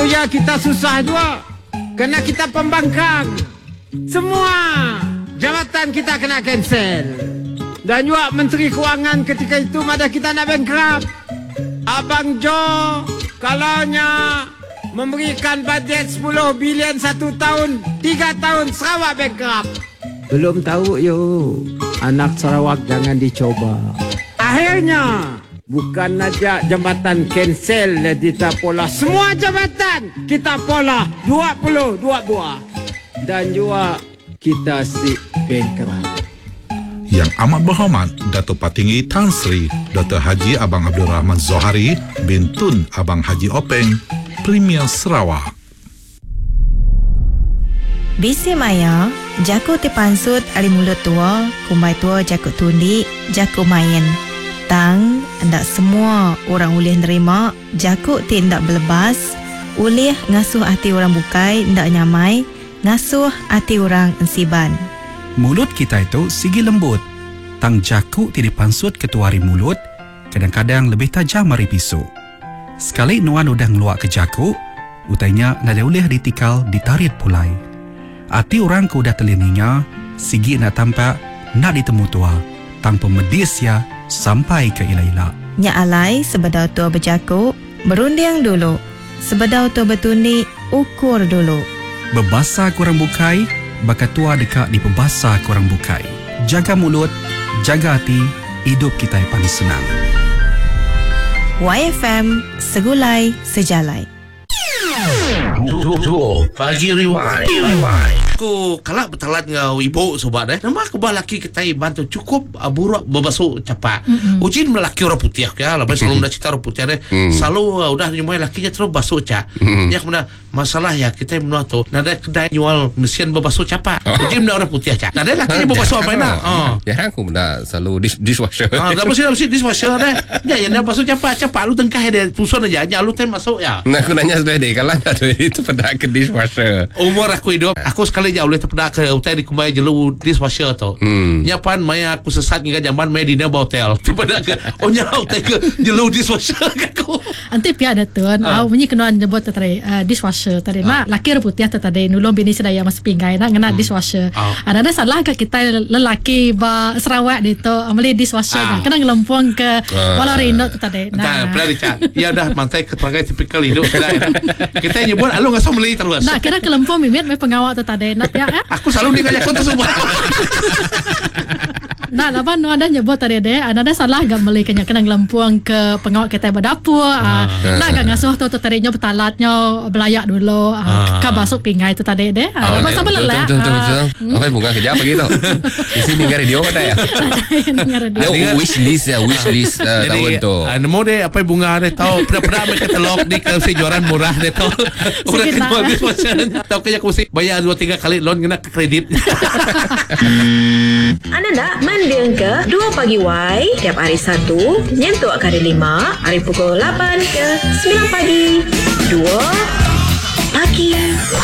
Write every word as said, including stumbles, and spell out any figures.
ya kita susah juga. Kena kita pembangkang. Semua jabatan kita kena cancel. Dan juga Menteri Kewangan ketika itu madah kita nak bankrupt. Abang Jo kalaunya memberikan bajet sepuluh bilion satu tahun, tiga tahun Sarawak bankrupt. Belum tahu yo, anak Sarawak jangan dicoba. Akhirnya bukan aja jabatan cancel kita pola, semua jabatan kita pola dua puluh dua buah. Dan juga kita si bankrupt. Yang amat berhormat Datuk Patinggi Tan Sri Doktor Haji Abang Abdul Rahman Zohari bin Tun Abang Haji Openg, Premier Sarawak. Bisi Maya, jaku ti pansut ari mulut tua, kumbai tua jaku tundi, jaku main. Tang, ndak semua orang ulih nerima, jaku ti ndak belebas, ulih ngasuh hati orang bukai, ndak nyamai, ngasuh hati orang ensiban. Mulut kita itu sigi lembut. Tang jaku ti dipansut ketuari mulut, kadang-kadang lebih tajam dari pisau. Sekali nuan udah ngeluak ke jaku, utainya nada ulih ditikal ditarit pulai. Hati orang ku udah telininya, sigi nak tampak, nak ditemu tua. Tang pemedis ya, sampai ke ila-ila. Nya alai sebedau tua berjaku, berunding dulu. Sebedau tua bertundi, ukur dulu. Berbasa kurang bukai, bakal tua dekat di pembasa korang bukai. Jaga mulut, jaga hati, hidup kita yang paling senang. Y F M, segulai sejalai. Pagi riwai riwai. Aku kalak bertalat ngau ibu sobat eh. Nama aku balaki kita bantu cukup buruk berbasuh capak. Mm-hmm. Ujin melaki orang putih ya. Lepas selalu dah cerita orang putih deh. Mm. Selalu uh, udah nyumai lakinya terus basuh cak. Mm. Ya kemudian masalah ya kita menua tu. Nada kedai jual mesin berbasuh capak. Oh. Ujin orang putih cak. Nada lakinya berbasuh apa nak? Oh. Ya aku benda selalu dis- dishwasher. Ah, dah mesti mesti dishwasher deh. Ya yang basuh capak capak lu tengkah dia pusun aja. Ya lu tem masuk ya. Nah aku nanya sudah deh kalau ada itu pada ke dishwasher. Umur aku hidup, aku sekali je boleh terpedak ke hotel di kumai jelu dishwasher tu. Hmm. Nyapan maya aku sesat ngika jamban maya di naba hotel. Terpedak ke oh nya hotel ke jelu dishwasher aku. Ante pia ada tuan. Au bunyi kena nyebut tadi dishwasher tadi. Nak laki putih tadi nulung bini sedaya mas pinggai nak ngena dishwasher. Ada ada salah ke kita lelaki ba Sarawak itu amali dishwasher. Kena ngelempung ke walau rindo tadi. Nah, pernah dicat. Ya dah mantai keterangan tipikal hidup kita nyebut alu ngasih meli terus. Nah, kira kelempung mimit me pengawal tu tadi. Nak ya. Aku selalu dikajak kau tu semua. Nah, lapan nu ada nyebut tadi deh. Ada salah gak meli kena kena ngelempung ke pengawal kita berdapur. Ah. Nak gak ngasuh tu tu tadinya betalatnya belayak dulu. Ah. Ka basuk pingai tu tadi deh. Ah, masa belak. Betul betul betul. Apa bunga kerja apa gitu? Di sini dengar radio kata ya. Dia wish list ya, wish list tahun tu. Nemu deh apa bunga deh tahu pernah-pernah mereka telok di kejuaran murah deh tahu. Orang kedua dishwasher. Tahu kerja aku mesti bayar dua tiga kali loan kena kredit. Anda nak mandeng ke dua pagi Y tiap hari Sabtu nyentuh ke hari lima hari pukul lapan ke sembilan pagi. Dua pagi